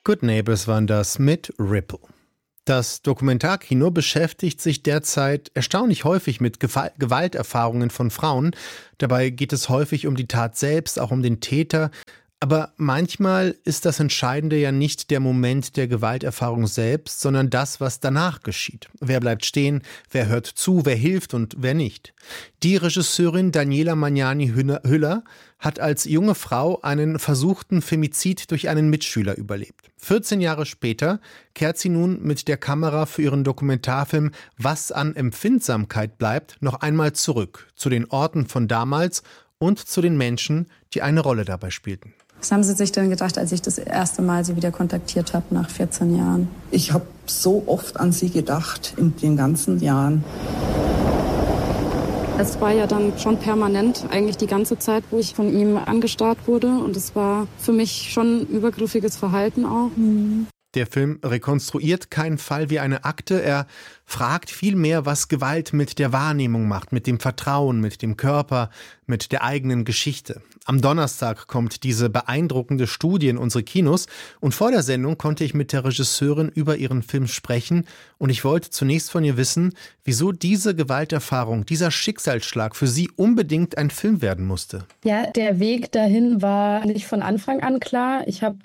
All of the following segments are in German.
Good Neighbors waren das mit Ripple. Das Dokumentarkino beschäftigt sich derzeit erstaunlich häufig mit Gewalterfahrungen von Frauen. Dabei geht es häufig um die Tat selbst, auch um den Täter. Aber manchmal ist das Entscheidende ja nicht der Moment der Gewalterfahrung selbst, sondern das, was danach geschieht. Wer bleibt stehen, wer hört zu, wer hilft und wer nicht. Die Regisseurin Daniela Magnani-Hüller hat als junge Frau einen versuchten Femizid durch einen Mitschüler überlebt. 14 Jahre später kehrt sie nun mit der Kamera für ihren Dokumentarfilm Was an Empfindsamkeit bleibt noch einmal zurück zu den Orten von damals und zu den Menschen, die eine Rolle dabei spielten. Was haben Sie sich denn gedacht, als ich das erste Mal Sie wieder kontaktiert habe nach 14 Jahren? Ich habe so oft an Sie gedacht in den ganzen Jahren. Es war ja dann schon permanent, eigentlich die ganze Zeit, wo ich von ihm angestarrt wurde. Und es war für mich schon übergriffiges Verhalten auch. Der Film rekonstruiert keinen Fall wie eine Akte. Er fragt vielmehr, was Gewalt mit der Wahrnehmung macht, mit dem Vertrauen, mit dem Körper, mit der eigenen Geschichte. Am Donnerstag kommt diese beeindruckende Studie in unsere Kinos und vor der Sendung konnte ich mit der Regisseurin über ihren Film sprechen und ich wollte zunächst von ihr wissen, wieso diese Gewalterfahrung, dieser Schicksalsschlag für sie unbedingt ein Film werden musste. Ja, der Weg dahin war nicht von Anfang an klar. Ich habe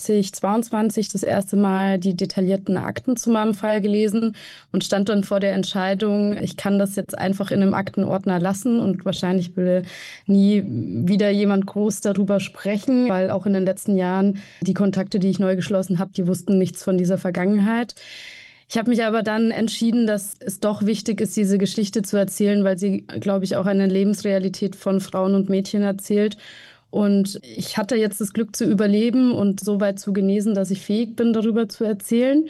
2022 das erste Mal die detaillierten Akten zu meinem Fall gelesen und stand dann vor der Entscheidung, ich kann das jetzt einfach in einem Aktenordner lassen und wahrscheinlich will nie wieder jemand groß darüber sprechen, weil auch in den letzten Jahren die Kontakte, die ich neu geschlossen habe, die wussten nichts von dieser Vergangenheit. Ich habe mich aber dann entschieden, dass es doch wichtig ist, diese Geschichte zu erzählen, weil sie, glaube ich, auch eine Lebensrealität von Frauen und Mädchen erzählt. Und ich hatte jetzt das Glück zu überleben und so weit zu genesen, dass ich fähig bin, darüber zu erzählen.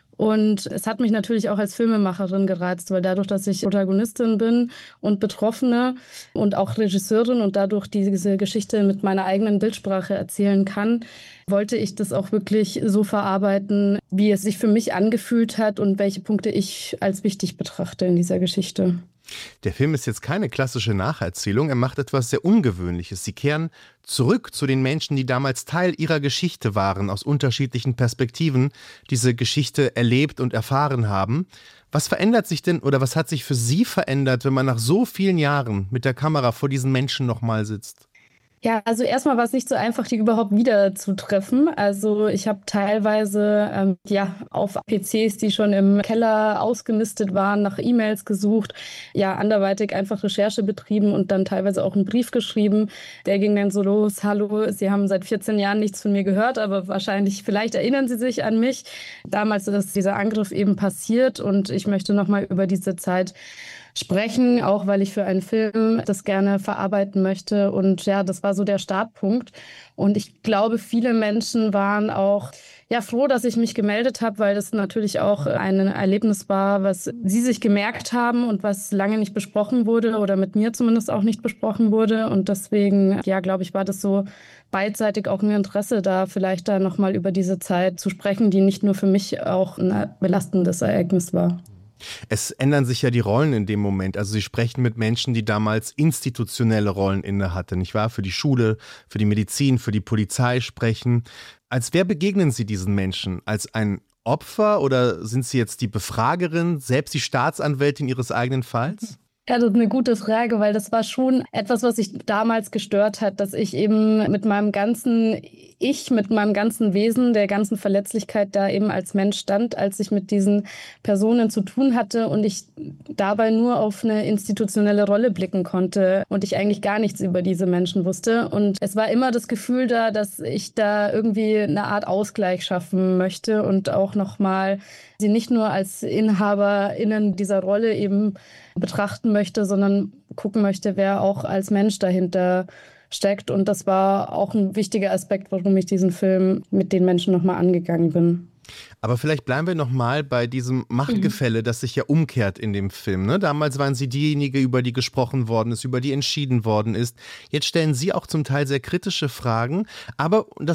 Und es hat mich natürlich auch als Filmemacherin gereizt, weil dadurch, dass ich Protagonistin bin und Betroffene und auch Regisseurin und dadurch diese Geschichte mit meiner eigenen Bildsprache erzählen kann, wollte ich das auch wirklich so verarbeiten, wie es sich für mich angefühlt hat und welche Punkte ich als wichtig betrachte in dieser Geschichte. Der Film ist jetzt keine klassische Nacherzählung, er macht etwas sehr Ungewöhnliches. Sie kehren zurück zu den Menschen, die damals Teil ihrer Geschichte waren, aus unterschiedlichen Perspektiven diese Geschichte erlebt und erfahren haben. Was verändert sich denn oder was hat sich für Sie verändert, wenn man nach so vielen Jahren mit der Kamera vor diesen Menschen nochmal sitzt? Ja, also erstmal war es nicht so einfach, die überhaupt wieder zu treffen. Also ich habe teilweise auf PCs, die schon im Keller ausgemistet waren, nach E-Mails gesucht, anderweitig einfach Recherche betrieben und dann teilweise auch einen Brief geschrieben. Der ging dann so los: Hallo, Sie haben seit 14 Jahren nichts von mir gehört, aber vielleicht erinnern Sie sich an mich. Damals ist dieser Angriff eben passiert und ich möchte nochmal über diese Zeit sprechen, auch weil ich für einen Film das gerne verarbeiten möchte. Und ja, das war so der Startpunkt. Und ich glaube, viele Menschen waren auch froh, dass ich mich gemeldet habe, weil das natürlich auch ein Erlebnis war, was sie sich gemerkt haben und was lange nicht besprochen wurde oder mit mir zumindest auch nicht besprochen wurde. Und deswegen, glaube ich, war das so beidseitig auch ein Interesse da, vielleicht da nochmal über diese Zeit zu sprechen, die nicht nur für mich auch ein belastendes Ereignis war. Es ändern sich ja die Rollen in dem Moment. Also Sie sprechen mit Menschen, die damals institutionelle Rollen inne hatten, nicht wahr? Für die Schule, für die Medizin, für die Polizei sprechen. Als wer begegnen Sie diesen Menschen? Als ein Opfer oder sind Sie jetzt die Befragerin, selbst die Staatsanwältin Ihres eigenen Falls? Ja, das ist eine gute Frage, weil das war schon etwas, was mich damals gestört hat, dass ich eben mit meinem ganzen mit meinem ganzen Wesen, der ganzen Verletzlichkeit da eben als Mensch stand, als ich mit diesen Personen zu tun hatte und ich dabei nur auf eine institutionelle Rolle blicken konnte und ich eigentlich gar nichts über diese Menschen wusste. Und es war immer das Gefühl da, dass ich da irgendwie eine Art Ausgleich schaffen möchte und auch nochmal sie nicht nur als InhaberInnen dieser Rolle eben betrachten möchte, sondern gucken möchte, wer auch als Mensch dahinter steckt. Und das war auch ein wichtiger Aspekt, warum ich diesen Film mit den Menschen nochmal angegangen bin. Aber vielleicht bleiben wir nochmal bei diesem Machtgefälle, das sich ja umkehrt in dem Film. Ne? Damals waren Sie diejenige, über die gesprochen worden ist, über die entschieden worden ist. Jetzt stellen Sie auch zum Teil sehr kritische Fragen. Aber das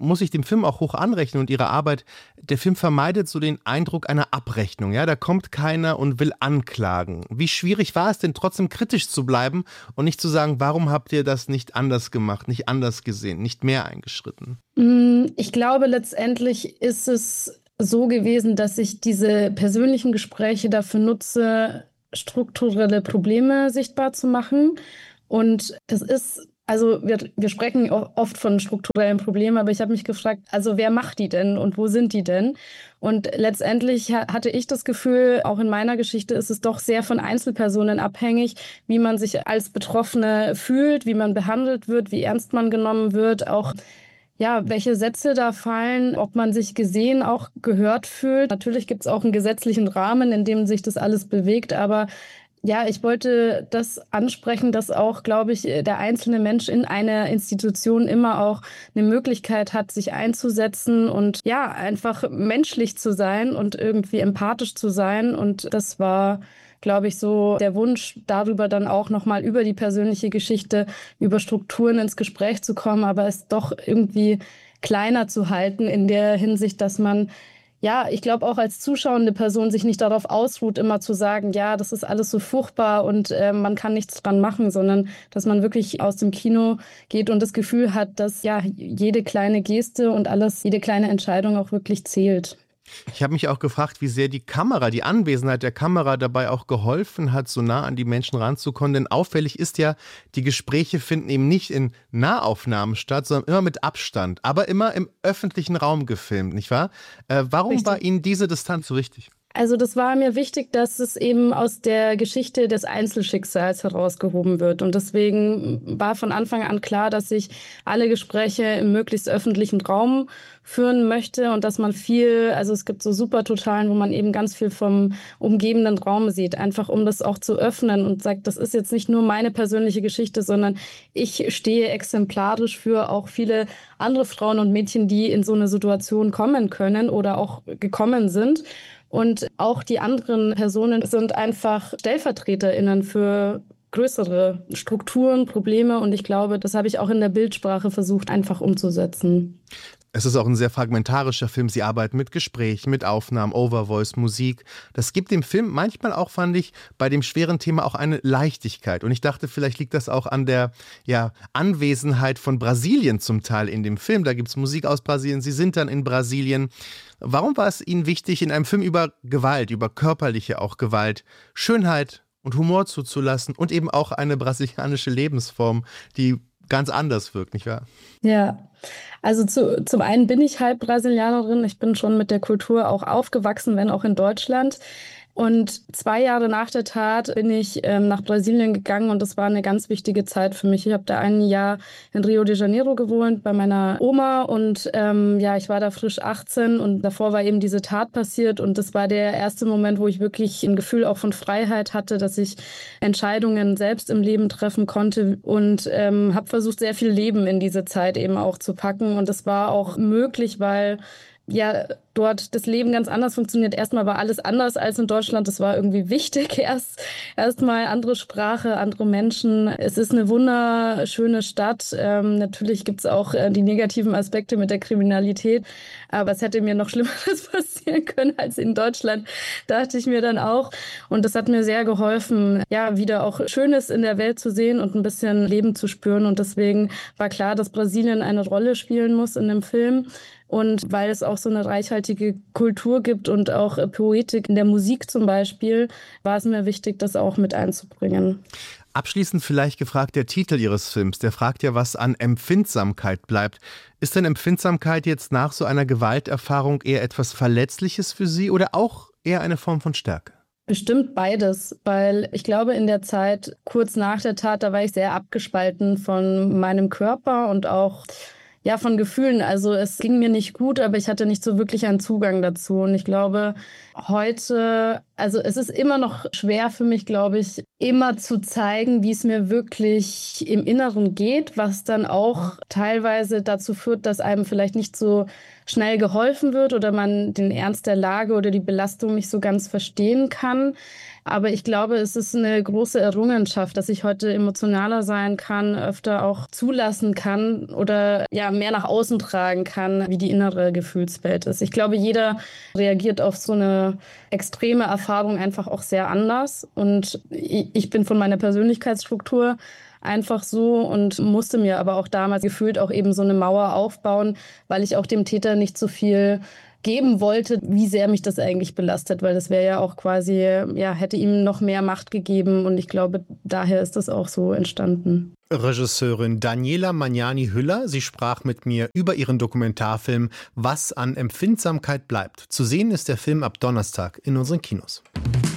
muss ich dem Film auch hoch anrechnen und ihrer Arbeit. Der Film vermeidet so den Eindruck einer Abrechnung. Ja, da kommt keiner und will anklagen. Wie schwierig war es denn trotzdem kritisch zu bleiben und nicht zu sagen, warum habt ihr das nicht anders gemacht, nicht anders gesehen, nicht mehr eingeschritten? Ich glaube, letztendlich ist es so gewesen, dass ich diese persönlichen Gespräche dafür nutze, strukturelle Probleme sichtbar zu machen. Und das ist, also wir sprechen oft von strukturellen Problemen, aber ich habe mich gefragt, also wer macht die denn und wo sind die denn? Und letztendlich hatte ich das Gefühl, auch in meiner Geschichte ist es doch sehr von Einzelpersonen abhängig, wie man sich als Betroffene fühlt, wie man behandelt wird, wie ernst man genommen wird, auch ja, welche Sätze da fallen, ob man sich gesehen, auch gehört fühlt. Natürlich gibt es auch einen gesetzlichen Rahmen, in dem sich das alles bewegt, aber ja, ich wollte das ansprechen, dass auch, glaube ich, der einzelne Mensch in einer Institution immer auch eine Möglichkeit hat, sich einzusetzen und ja, einfach menschlich zu sein und irgendwie empathisch zu sein. Und das war, glaube ich, so der Wunsch, darüber dann auch nochmal über die persönliche Geschichte, über Strukturen ins Gespräch zu kommen, aber es doch irgendwie kleiner zu halten in der Hinsicht, dass man ja, ich glaube auch als zuschauende Person sich nicht darauf ausruht, immer zu sagen, ja, das ist alles so furchtbar und man kann nichts dran machen, sondern dass man wirklich aus dem Kino geht und das Gefühl hat, dass ja jede kleine Geste und alles, jede kleine Entscheidung auch wirklich zählt. Ich habe mich auch gefragt, wie sehr die Kamera, die Anwesenheit der Kamera dabei auch geholfen hat, so nah an die Menschen ranzukommen. Denn auffällig ist ja, die Gespräche finden eben nicht in Nahaufnahmen statt, sondern immer mit Abstand, aber immer im öffentlichen Raum gefilmt, nicht wahr? Warum Richtig. war Ihnen diese Distanz so wichtig? Also das war mir wichtig, dass es eben aus der Geschichte des Einzelschicksals herausgehoben wird. Und deswegen war von Anfang an klar, dass ich alle Gespräche im möglichst öffentlichen Raum führen möchte und dass man viel, also es gibt so Supertotalen, wo man eben ganz viel vom umgebenden Raum sieht, einfach um das auch zu öffnen und sagt, das ist jetzt nicht nur meine persönliche Geschichte, sondern ich stehe exemplarisch für auch viele andere Frauen und Mädchen, die in so eine Situation kommen können oder auch gekommen sind. Und auch die anderen Personen sind einfach StellvertreterInnen für größere Strukturen, Probleme. Und ich glaube, das habe ich auch in der Bildsprache versucht, einfach umzusetzen. Es ist auch ein sehr fragmentarischer Film. Sie arbeiten mit Gesprächen, mit Aufnahmen, Overvoice, Musik. Das gibt dem Film manchmal auch, fand ich, bei dem schweren Thema auch eine Leichtigkeit. Und ich dachte, vielleicht liegt das auch an der Anwesenheit von Brasilien zum Teil in dem Film. Da gibt es Musik aus Brasilien. Sie sind dann in Brasilien. Warum war es Ihnen wichtig, in einem Film über Gewalt, über körperliche auch Gewalt, Schönheit und Humor zuzulassen und eben auch eine brasilianische Lebensform, die ganz anders wirkt, nicht wahr? Ja, also zum einen bin ich halb Brasilianerin. Ich bin schon mit der Kultur auch aufgewachsen, wenn auch in Deutschland. Und 2 Jahre nach der Tat bin ich nach Brasilien gegangen und das war eine ganz wichtige Zeit für mich. Ich habe da ein Jahr in Rio de Janeiro gewohnt bei meiner Oma und ich war da frisch 18 und davor war eben diese Tat passiert und das war der erste Moment, wo ich wirklich ein Gefühl auch von Freiheit hatte, dass ich Entscheidungen selbst im Leben treffen konnte und habe versucht, sehr viel Leben in diese Zeit eben auch zu packen und das war auch möglich, weil ja, dort das Leben ganz anders funktioniert. Erstmal war alles anders als in Deutschland. Das war irgendwie wichtig. Erstmal andere Sprache, andere Menschen. Es ist eine wunderschöne Stadt. Natürlich gibt es auch die negativen Aspekte mit der Kriminalität. Aber es hätte mir noch Schlimmeres passieren können als in Deutschland, dachte ich mir dann auch. Und das hat mir sehr geholfen, ja, wieder auch Schönes in der Welt zu sehen und ein bisschen Leben zu spüren. Und deswegen war klar, dass Brasilien eine Rolle spielen muss in dem Film. Und weil es auch so eine reichhaltige Kultur gibt und auch Poetik in der Musik zum Beispiel, war es mir wichtig, das auch mit einzubringen. Abschließend vielleicht gefragt, der Titel Ihres Films, der fragt ja, was an Empfindsamkeit bleibt. Ist denn Empfindsamkeit jetzt nach so einer Gewalterfahrung eher etwas Verletzliches für Sie oder auch eher eine Form von Stärke? Bestimmt beides, weil ich glaube, in der Zeit kurz nach der Tat, da war ich sehr abgespalten von meinem Körper und auch von Gefühlen. Also es ging mir nicht gut, aber ich hatte nicht so wirklich einen Zugang dazu. Und ich glaube, heute Also es ist immer noch schwer für mich, glaube ich, immer zu zeigen, wie es mir wirklich im Inneren geht, was dann auch teilweise dazu führt, dass einem vielleicht nicht so schnell geholfen wird oder man den Ernst der Lage oder die Belastung nicht so ganz verstehen kann. Aber ich glaube, es ist eine große Errungenschaft, dass ich heute emotionaler sein kann, öfter auch zulassen kann oder ja mehr nach außen tragen kann, wie die innere Gefühlswelt ist. Ich glaube, jeder reagiert auf so eine extreme Erfahrung einfach auch sehr anders. Und ich bin von meiner Persönlichkeitsstruktur einfach so und musste mir aber auch damals gefühlt auch eben so eine Mauer aufbauen, weil ich auch dem Täter nicht so viel geben wollte, wie sehr mich das eigentlich belastet, weil das wäre ja auch quasi, ja, hätte ihm noch mehr Macht gegeben und ich glaube, daher ist das auch so entstanden. Regisseurin Daniela Magnani-Hüller, sie sprach mit mir über ihren Dokumentarfilm Was an Empfindsamkeit bleibt. Zu sehen ist der Film ab Donnerstag in unseren Kinos.